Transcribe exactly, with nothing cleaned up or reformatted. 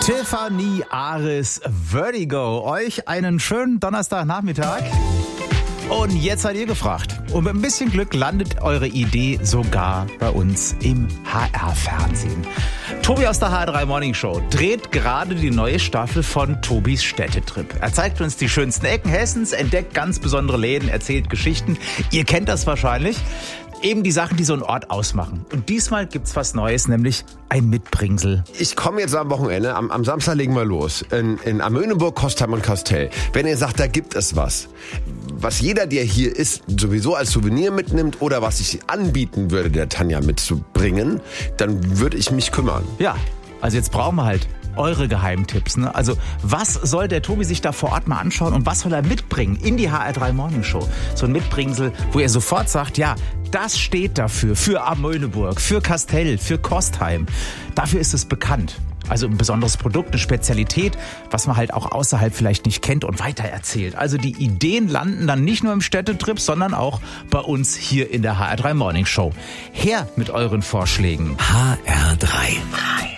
Tiffany Aris, Vertigo. Euch einen schönen Donnerstagnachmittag. Und jetzt seid ihr gefragt. Und mit ein bisschen Glück landet eure Idee sogar bei uns im H R-Fernsehen. Tobi aus der H R drei Morning Show dreht gerade die neue Staffel von Tobis Städtetrip. Er zeigt uns die schönsten Ecken Hessens, entdeckt ganz besondere Läden, erzählt Geschichten. Ihr kennt das wahrscheinlich. Eben die Sachen, die so einen Ort ausmachen. Und diesmal gibt's was Neues, nämlich ein Mitbringsel. Ich komme jetzt am Wochenende, am, am Samstag legen wir los, in, in Amöneburg, Kostheim und Kastell. Wenn ihr sagt, da gibt es was, was jeder, der hier ist, sowieso als Souvenir mitnimmt oder was ich anbieten würde, der Tanja mitzubringen, dann würde ich mich kümmern. Ja, also jetzt brauchen wir halt eure Geheimtipps. Ne? Also was soll der Tobi sich da vor Ort mal anschauen und was soll er mitbringen in die H R drei Morning Show? So ein Mitbringsel, wo er sofort sagt, ja, das steht dafür, für Amöneburg, für Kastell, für Kostheim. Dafür ist es bekannt. Also ein besonderes Produkt, eine Spezialität, was man halt auch außerhalb vielleicht nicht kennt und weitererzählt. Also die Ideen landen dann nicht nur im Städtetrip, sondern auch bei uns hier in der H R drei Morning Show. Her mit euren Vorschlägen. H R drei.